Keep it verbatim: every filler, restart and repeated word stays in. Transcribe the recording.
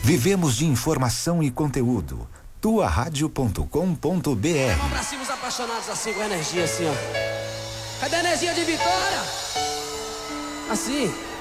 Vivemos de informação e conteúdo. tua rádio ponto com ponto br. Vamos pra cima os apaixonados assim, com energia assim, ó. Cadê a energia de vitória? Assim.